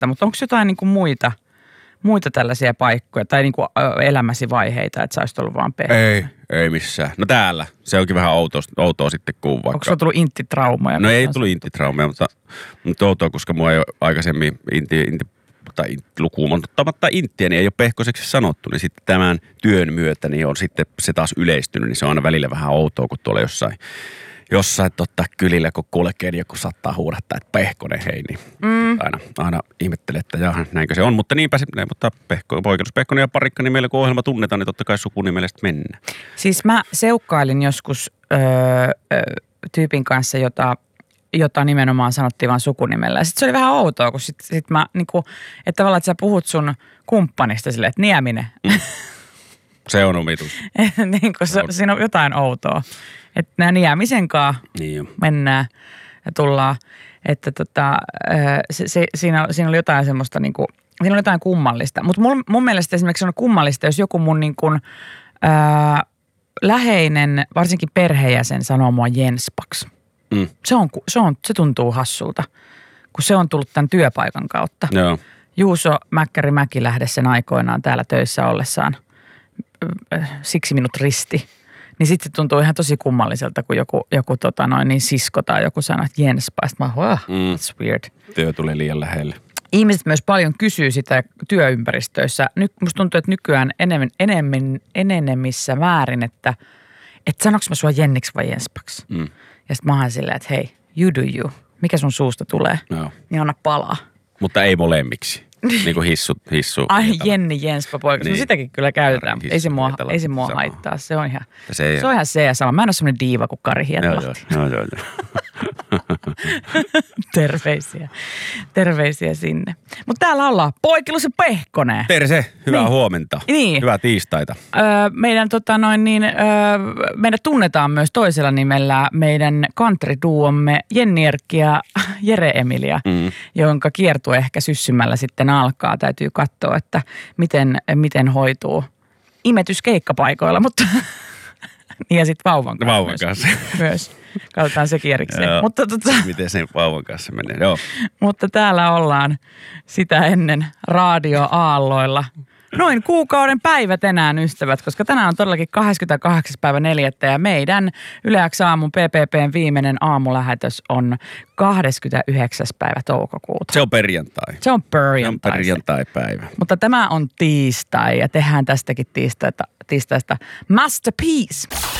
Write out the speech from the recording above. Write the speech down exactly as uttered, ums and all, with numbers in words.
välttämättä, mutta onko jotain niin kuin muita, muita tällaisia paikkoja tai niin kuin elämäsi vaiheita, että sä olisit ollut vaan pehmeä? Ei, ei missään. No täällä. Se onkin vähän outoa, outoa sitten kuin vaikka. Onko sulla tullut intitraumaja? No ei tullut intitraumaja, mutta, mutta outoa, koska mua ei ole aikaisemmin inti, inti tai lukuun ottamatta inttiä, niin ei ole pehkoiseksi sanottu, niin sitten tämän työn myötä niin on sitten se taas yleistynyt, niin se on aina välillä vähän outoa, kun tuolla jossain, jossain totta kylillä, kun kulkee, niin joku saattaa huudattaa, että pehkonen hei, niin mm. aina, aina ihmettelee, että jaha, näinkö se on, mutta niinpä se, mutta pehko, poikennus, pehkonen ja parikka, niin meillä kun ohjelma tunnetaan, niin totta kai sukunimellä sitten mennään. Siis mä seukkailin joskus öö, öö, tyypin kanssa, jota jota nimenomaan sanottiin vaan sukunimellä. Ja sitten se oli vähän outoa, kun sit, sit mä niinku, että tavallaan, että sä puhut sun kumppanista silleen, että Nieminen. Mm. Se on omitus. niin kun se, siinä on jotain outoa. Että nää Niemisenkaan niin mennään ja tullaan. Että tota, se, se, siinä, siinä oli jotain semmoista niinku, siinä oli jotain kummallista. Mutta mun, mun mielestä esimerkiksi on kummallista, jos joku mun niinku, ää, läheinen, varsinkin perheenjäsen sanoo mua Jenspaks. Mm. Se, on, se, on, se tuntuu hassulta, kun se on tullut tämän työpaikan kautta. Joo. Juuso Mäkkäri Mäkilähde sen aikoinaan täällä töissä ollessaan, siksi minut risti. Niin sitten se tuntuu ihan tosi kummalliselta, kun joku, joku tota noin, niin sisko tai joku sanoo, että Jenspa. Mä oon, oh, mm. that's weird. Työ tulee liian lähelle. Ihmiset myös paljon kysyy sitä työympäristöissä. Nyt musta tuntuu, että nykyään enemmän, enemmän, enenevissä määrin, että et sanoks mä sua Jenniksi vai Jenspaks. Mm. Ja sitten mä oon silleen, että hei, you do you. Mikä sun suusta tulee? No. Niin anna palaa. Mutta ei molemmiksi. Niin kuin hissu. hissu Ai Jenni Jenspa poikas. Niin. No sitäkin kyllä käytetään. Ei se mua, ei se mua haittaa. Se on ihan se, se on ihan se ja sama. Mä en ole semmoinen diiva kuin Kari Hietalahti. Joo, joo, joo. Terveisiä. Terveisiä sinne. Mutta täällä ollaan Poikilus ja Pehkonen. Terse, hyvää niin. huomenta. Niin. Hyvää tiistaita. Öö, meidän tota noin niin, öö, meidät tunnetaan myös toisella nimellä meidän country-duomme Jenni Erkki ja Jere Emilia, mm. jonka kiertue ehkä syssymällä sitten alkaa. Täytyy katsoa, että miten, miten hoituu imetys keikkapaikoilla, mutta niin ja sitten vauvan kanssa. Vauvan myös, kanssa. myös. Katsotaan sekin erikseen. Mutta tota, miten sen vauvan kanssa menee, joo. Mutta täällä ollaan sitä ennen radioaalloilla. Noin kuukauden päivät enää, ystävät, koska tänään on todellakin kahdeskymmeneskahdeksas päivä neljättä ja meidän Yle X aamun P P P:n viimeinen aamulähetys on kahdeskymmenesyhdeksäs päivä toukokuuta. Se on perjantai. Se on perjantai. Se on perjantai-päivä. Mutta tämä on tiistai ja tehdään tästäkin tiistaista, tiistaista masterpiece.